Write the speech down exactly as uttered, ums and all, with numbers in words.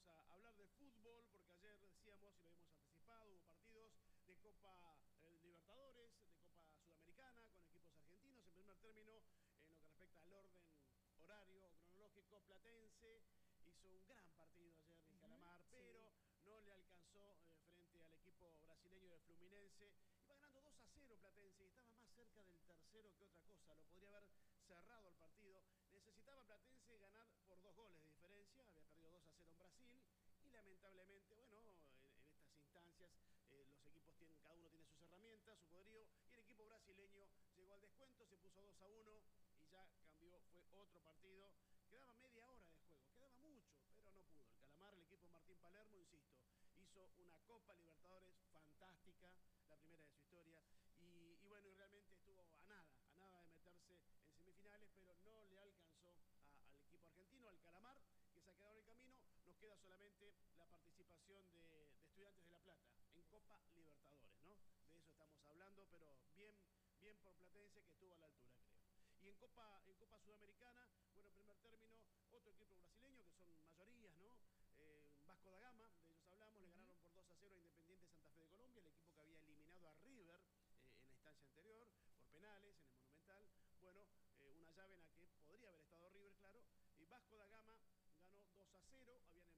a hablar de fútbol, porque ayer decíamos, y lo habíamos anticipado, hubo partidos de Copa eh, Libertadores, de Copa Sudamericana, con equipos argentinos. En primer término, en lo que respecta al orden horario cronológico, Platense hizo un gran partido ayer en Calamar, uh-huh, pero sí. no le alcanzó eh, frente al equipo brasileño de Fluminense. Iba ganando dos a cero Platense y estaba más cerca del tercero que otra cosa. Lo podría haber cerrado el partido. Necesitaba Platense ganar por dos goles de diferencia. Había perdido dos a cero en Brasil. Y lamentablemente, bueno, en, en estas instancias eh, los equipos tienen, cada uno tiene sus herramientas, su poderío. Y el equipo brasileño llegó al descuento, se puso dos a uno y ya cambió, fue otro partido. Quedaba media hora de juego, quedaba mucho, pero no pudo. El Calamar, el equipo Martín Palermo, insisto, hizo una Copa Libertadores fantástica, la primera de su historia, y, y bueno, y realmente estuvo a nada, a nada de meterse en semifinales, pero no le alcanzó a, al equipo argentino, al Calamar, que se ha quedado en el camino. Nos queda solamente la participación de, de Estudiantes de La Plata en Copa Libertadores, ¿no? De eso estamos hablando, pero bien, bien por Platense, que estuvo a la altura, creo. Y en Copa, en Copa Sudamericana, bueno, en primer término, otro equipo brasileño, que son mayorías, ¿no? Eh, Vasco da Gama, de ellos hablamos, uh-huh. le ganaron por dos a cero a Independiente Santa Fe de Colombia, el equipo que había eliminado a River eh, en la instancia anterior, por penales, en el Monumental. Bueno, eh, una llave en la que podría haber estado River, claro. Y Vasco da Gama ganó dos a cero, habían